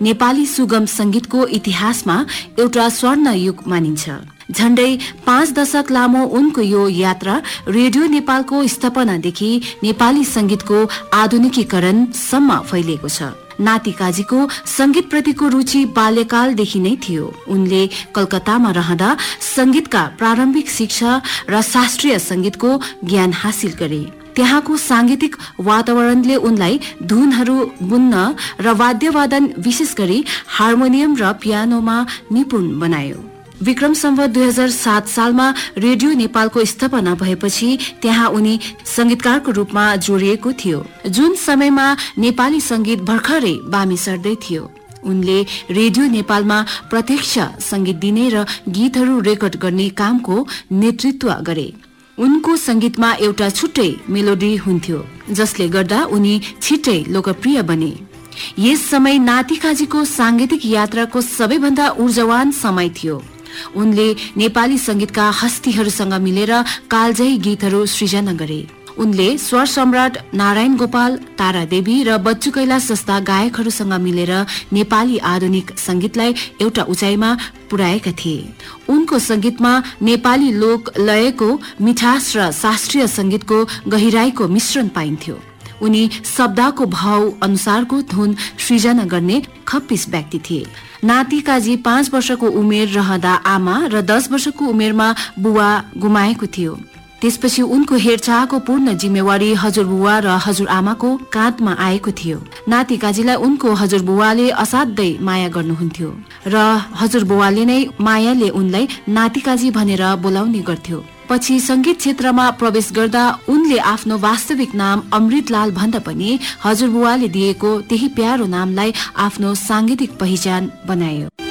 नेपाली सुगम संगीतको इतिहासमा एउटा स्वर्ण युग मानिन्छ। झण्डै 5 दशक लामो उनको यो यात्रा रेडियो नेपालको स्थापनादेखि नेपाली संगीतको आधुनिकीकरणसम्म फैलिएको छ। नाति काजीको संगीत प्रतिको रुचि बाल्यकालदेखि नै थियो। उनले कलकत्तामा रहँदा संगीतका प्रारम्भिक शिक्षा र शास्त्रीय संगीतको ज्ञान हासिल गरे। त्यहाँको सांगीतिक वातावरणले उनलाई धुनहरू बुन्न र वाद्यवादन विशेष गरी हार्मोनियम र पियानोमा निपुण बनायो। विक्रम सम्वत 2007 सालमा रेडियो नेपालको स्थापना भएपछि त्यहाँ उनी संगीतकारको रूपमा जोडिएको थियो, जुन समयमा नेपाली संगीत भर्खरै बामी सर्दै थियो। उनले रेडियो नेपालमा प्रत्यक्ष संगीत दिने र गीतहरू रेकर्ड गर्ने कामको नेतृत्व गरे। उनको संगीतमा एउटा छुट्टै मेलोडी हुन्थ्यो, जसले गर्दा उनी छिट्टै लोकप्रिय बने। यस समय नाति काजीको सांगीतिक यात्राको सबैभन्दा ऊर्जावान समय थियो। उनले नेपाली संगीतका हस्तीहरूसँग मिलेर कालजयी गीतहरू सृजना गरे। उनले स्वर सम्राट नारायण गोपाल, तारा देवी र बच्चु कैलाश जस्ता गायकहरूसँग मिलेर नेपाली आधुनिक संगीतलाई एउटा उचाइमा पुर्याएका थिए। उनको संगीतमा नेपाली लोक लयको मिठास र शास्त्रीय संगीतको गहिराईको मिश्रण पाइन्थ्यो। उनी शब्दको भाव अनुसारको धुन सृजना गर्ने खप्पिस व्यक्ति थिए। नाति काजी 5 वर्षको उमेर रहँदा आमा र 10 वर्षको उमेरमा बुवा गुमाएको थियो। त्यसपछि उनको हेरचाहको पूर्ण जिम्मेवारी हजुरबुवा र हजुरआमाको काँधमा आएको थियो। नाति काजीलाई उनको हजुरबुवाले असाध्यै माया गर्नुहुन्थ्यो र हजुरबुवाले नै मायाले उनलाई नाति काजी भनेर बोलाउने गर्थ्यो। पछि संगीत क्षेत्रमा प्रवेश गर्दा उनले आफ्नो वास्तविक नाम अमृतलाल भन्दा पनि हजुरबुवाले दिएको त्यही प्यारो नामलाई आफ्नो सांगीतिक पहिचान बनायो।